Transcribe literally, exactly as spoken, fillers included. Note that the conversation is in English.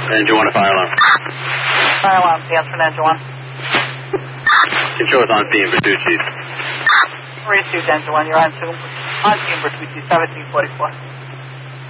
Engine one to fire alarm. Fire alarm, answer from engine one. Control is on scene for two chief. Received engine one, you're on, to, on scene for two chief, seventeen forty-four.